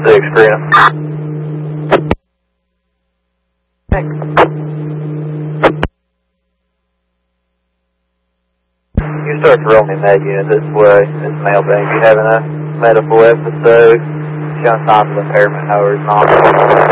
6, Greenup. Thanks. You start to roll me med unit this way, this mailbag. You having a medical episode, showing signs of impairment, however, it's not.